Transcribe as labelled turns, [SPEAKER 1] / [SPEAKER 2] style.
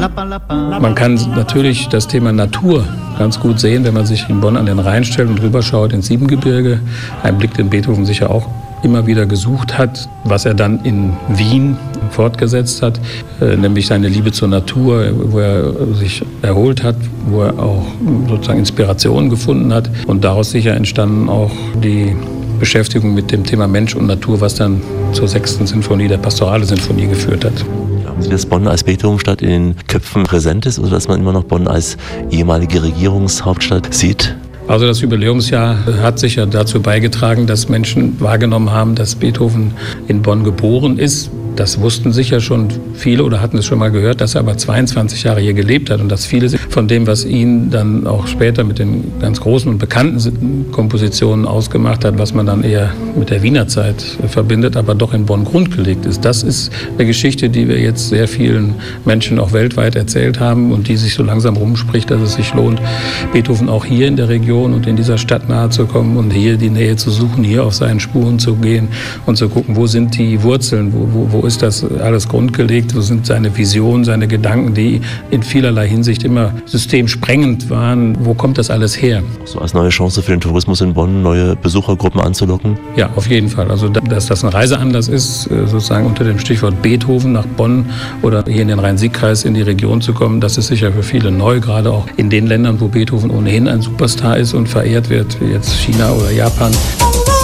[SPEAKER 1] Man kann natürlich das Thema Natur ganz gut sehen, wenn man sich in Bonn an den Rhein stellt und rüberschaut ins Siebengebirge. Ein Blick, den Beethoven sicher auch immer wieder gesucht hat, was er dann in Wien fortgesetzt hat, nämlich seine Liebe zur Natur, wo er sich erholt hat, wo er auch sozusagen Inspirationen gefunden hat. Und daraus sicher entstanden auch die Beschäftigung mit dem Thema Mensch und Natur, was dann zur 6. Sinfonie, der Pastorale Sinfonie, geführt hat.
[SPEAKER 2] Glauben Sie, dass Bonn als Beethovenstadt in den Köpfen präsent ist oder dass man immer noch Bonn als ehemalige Regierungshauptstadt sieht?
[SPEAKER 1] Also das Jubiläumsjahr hat sicher dazu beigetragen, dass Menschen wahrgenommen haben, dass Beethoven in Bonn geboren ist. Das wussten sicher schon viele oder hatten es schon mal gehört, dass er aber 22 Jahre hier gelebt hat und dass viele von dem, was ihn dann auch später mit den ganz großen und bekannten Kompositionen ausgemacht hat, was man dann eher mit der Wiener Zeit verbindet, aber doch in Bonn grundgelegt ist. Das ist eine Geschichte, die wir jetzt sehr vielen Menschen auch weltweit erzählt haben und die sich so langsam rumspricht, dass es sich lohnt, Beethoven auch hier in der Region und in dieser Stadt nahe zu kommen und hier die Nähe zu suchen, hier auf seinen Spuren zu gehen und zu gucken, wo sind die Wurzeln, wo ist das alles grundgelegt, wo sind seine Visionen, seine Gedanken, die in vielerlei Hinsicht immer systemsprengend waren, wo kommt das alles her?
[SPEAKER 2] So als neue Chance für den Tourismus in Bonn, neue Besuchergruppen anzulocken?
[SPEAKER 1] Ja, auf jeden Fall. Also dass das ein Reiseanlass ist, sozusagen unter dem Stichwort Beethoven nach Bonn oder hier in den Rhein-Sieg-Kreis in die Region zu kommen, das ist sicher für viele neu, gerade auch in den Ländern, wo Beethoven ohnehin ein Superstar ist und verehrt wird, wie jetzt China oder Japan.